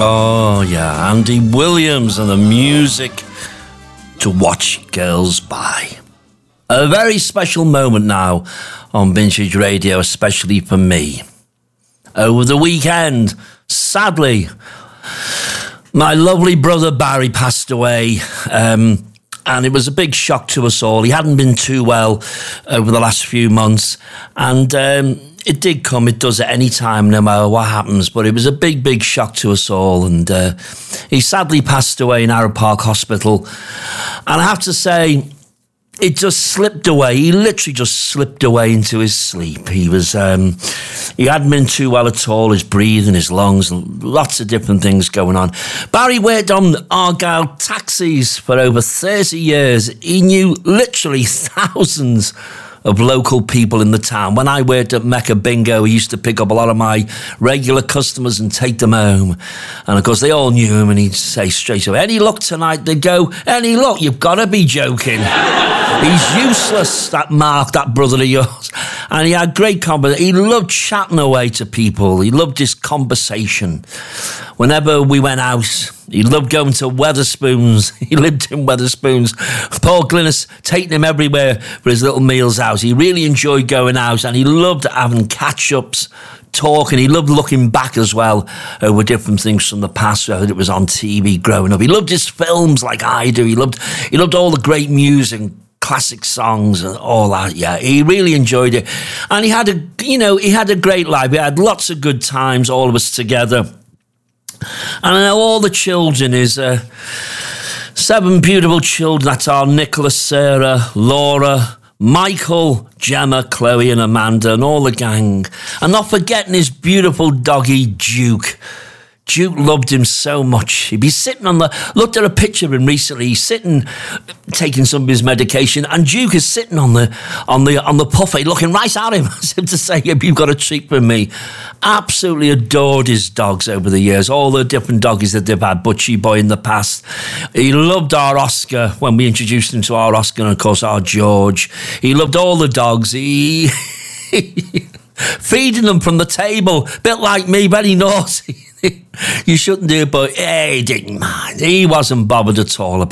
Oh, yeah, Andy Williams and the music to watch girls by. A very special moment now on Vintage Radio, especially for me. Over the weekend, sadly, my lovely brother Barry passed away, and it was a big shock to us all. He hadn't been too well over the last few months, and it did come. It does at any time, no matter what happens. But it was a big, big shock to us all. And he sadly passed away in Arrow Park Hospital. And I have to say, it just slipped away. He literally just slipped away into his sleep. He was, he hadn't been too well at all. His breathing, his lungs, and lots of different things going on. Barry worked on Argyle taxis for over 30 years. He knew literally thousands of local people in the town. When I worked at Mecca Bingo, he used to pick up a lot of my regular customers and take them home. And of course, they all knew him, and he'd say straight away, "Any luck tonight?" They'd go, "Any luck? You've got to be joking." He's useless, that Mark, that brother of yours. And he had great conversation. He loved chatting away to people. He loved his conversation. Whenever we went out, he loved going to Wetherspoons. He lived in Wetherspoons. Paul Glynis taking him everywhere for his little meals out. He really enjoyed going out, and he loved having catch-ups, talking. He loved looking back as well over different things from the past, whether it was on TV growing up. He loved his films like I do. He loved all the great music, classic songs and all that. Yeah, he really enjoyed it. And he had a great life. We had lots of good times, all of us together. And I know all the children, his 7 beautiful children, that's our Nicholas, Sarah, Laura, Michael, Gemma, Chloe and Amanda and all the gang. And not forgetting his beautiful doggy, Duke. Duke loved him so much. He'd be sitting looked at a picture of him recently. He's sitting, taking some of his medication, and Duke is sitting on the buffet, looking right at him, as if to say, "You've got a treat for me." Absolutely adored his dogs over the years, all the different doggies that they've had, Butchie Boy in the past. He loved our Oscar when we introduced him to our Oscar, and of course our George. He loved all the dogs. He feeding them from the table, bit like me, very naughty. You shouldn't do it, but he didn't mind. He wasn't bothered at all about